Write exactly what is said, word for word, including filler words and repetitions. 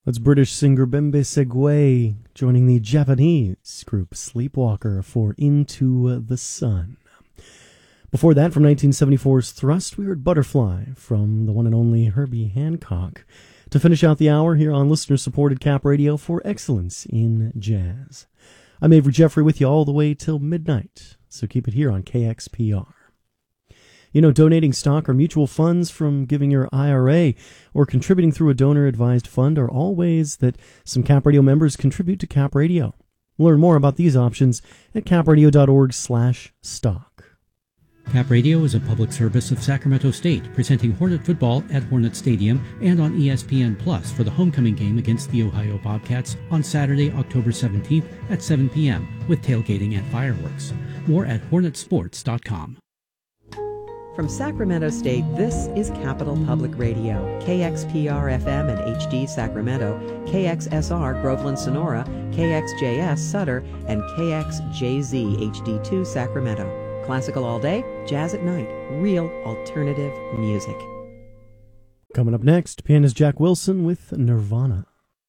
That's British singer Bembe Segwe joining the Japanese group Sleepwalker for Into the Sun. Before that, from nineteen seventy-four's Thrust, we heard Butterfly from the one and only Herbie Hancock to finish out the hour here on listener-supported Cap Radio for excellence in jazz. I'm Avery Jeffrey with you all the way till midnight, so keep it here on K X P R. You know, donating stock or mutual funds from giving your I R A or contributing through a donor-advised fund are all ways that some Cap Radio members contribute to Cap Radio. Learn more about these options at capradio.org slash stock. Cap Radio is a public service of Sacramento State, presenting Hornet football at Hornet Stadium and on E S P N Plus for the homecoming game against the Ohio Bobcats on Saturday, October seventeenth at seven p.m. with tailgating and fireworks. More at hornet sports dot com. From Sacramento State, this is Capital Public Radio, K X P R F M and H D Sacramento, K X S R Groveland Sonora, K X J S Sutter, and K X J Z H D two Sacramento. Classical all day, jazz at night, real alternative music. Coming up next, pianist Jack Wilson with Nirvana.